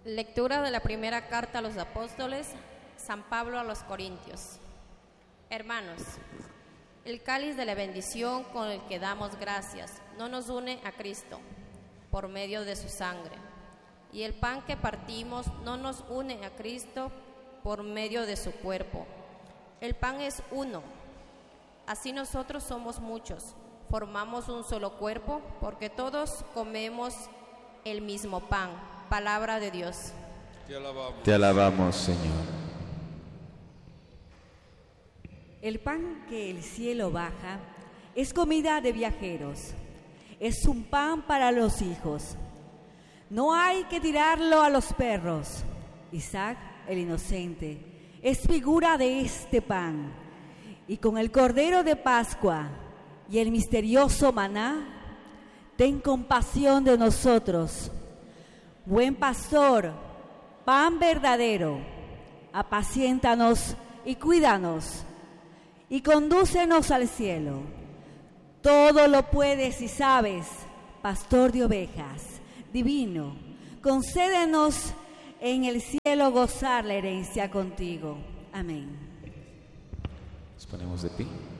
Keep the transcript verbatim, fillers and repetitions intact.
Lectura de la primera carta a los apóstoles, San Pablo a los Corintios. Hermanos, el cáliz de la bendición con el que damos gracias no nos une a Cristo por medio de su sangre, y el pan que partimos no nos une a Cristo por medio de su cuerpo. El pan es uno, así nosotros somos muchos, formamos un solo cuerpo porque todos comemos el mismo pan. Palabra de Dios. Te alabamos, Te alabamos, Señor. El pan que el cielo baja es comida de viajeros, es un pan para los hijos. No hay que tirarlo a los perros. Isaac, el inocente, es figura de este pan. Y con el cordero de Pascua y el misterioso maná, ten compasión de nosotros. Buen pastor, pan verdadero, apaciéntanos y cuídanos, y condúcenos al cielo. Todo lo puedes y sabes, pastor de ovejas, divino, concédenos en el cielo gozar la herencia contigo. Amén. Nos ponemos de pie.